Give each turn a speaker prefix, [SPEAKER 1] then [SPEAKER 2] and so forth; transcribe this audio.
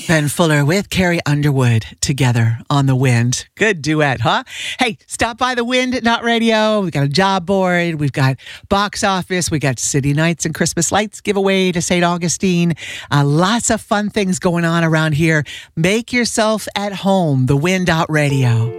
[SPEAKER 1] Ben Fuller with Carrie Underwood together on The Wind. Good duet, huh? Hey, stop by The Wind, Not Radio. We've got a job board. We've got box office. We got city nights and Christmas lights giveaway to St. Augustine. Lots of fun things going on around here. Make yourself at home. The Wind.radio.